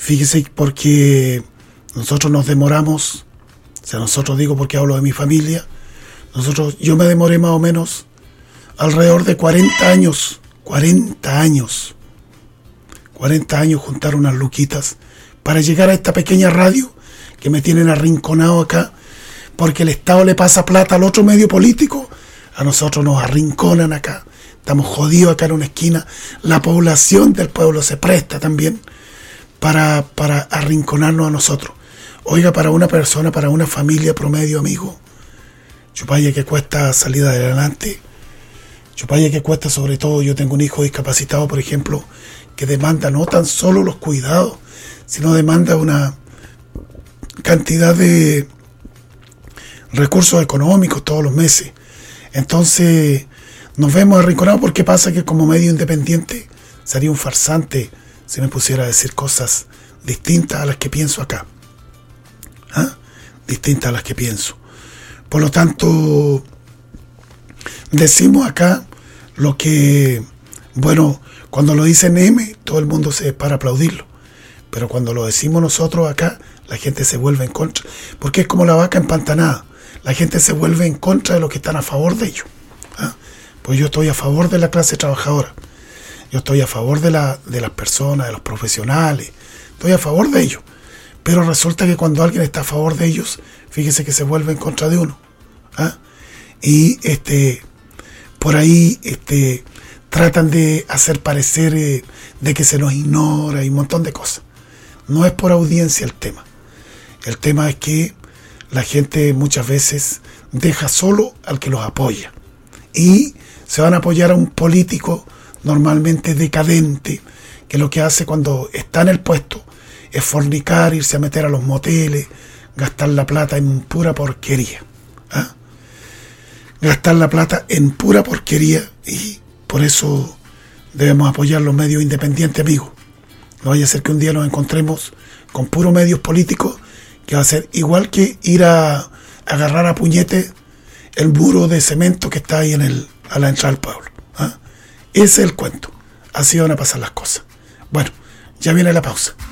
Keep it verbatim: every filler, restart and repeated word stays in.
Fíjese, porque nosotros nos demoramos, o sea, nosotros digo porque hablo de mi familia, nosotros, yo me demoré más o menos alrededor de cuarenta años, cuarenta años, cuarenta años juntar unas luquitas para llegar a esta pequeña radio que me tienen arrinconado acá, porque el Estado le pasa plata al otro medio político, a nosotros nos arrinconan acá, estamos jodidos acá en una esquina, la población del pueblo se presta también para, para arrinconarnos a nosotros. Oiga, para una persona, para una familia promedio, amigo, chupalla que cuesta salir adelante, chupalla que cuesta, sobre todo, yo tengo un hijo discapacitado, por ejemplo, que demanda no tan solo los cuidados, sino demanda una cantidad de recursos económicos todos los meses. Entonces nos vemos arrinconados, porque pasa que como medio independiente sería un farsante si me pusiera a decir cosas distintas a las que pienso acá. ¿Ah? Distintas a las que pienso. Por lo tanto, decimos acá lo que, bueno, cuando lo dice Neme, todo el mundo se para a aplaudirlo. Pero cuando lo decimos nosotros acá, la gente se vuelve en contra. Porque es como la vaca empantanada. La gente se vuelve en contra de los que están a favor de ellos. ¿Ah? Pues yo estoy a favor de la clase trabajadora. Yo estoy a favor de, la, de las personas, de los profesionales. Estoy a favor de ellos. Pero resulta que cuando alguien está a favor de ellos, fíjese que se vuelve en contra de uno. ¿Ah? Y este, por ahí este, tratan de hacer parecer eh, de que se nos ignora y un montón de cosas. No es por audiencia el tema. El tema es que la gente muchas veces deja solo al que los apoya. Y se van a apoyar a un político normalmente decadente, que lo que hace cuando está en el puesto es fornicar, irse a meter a los moteles, gastar la plata en pura porquería. ¿Ah? Gastar la plata en pura porquería, y por eso debemos apoyar los medios independientes, amigos. No vaya a ser que un día nos encontremos con puros medios políticos, que va a ser igual que ir a, a agarrar a puñete el muro de cemento que está ahí en el, a la entrada del pueblo. ¿Ah? Ese es el cuento. Así van a pasar las cosas. Bueno, ya viene la pausa.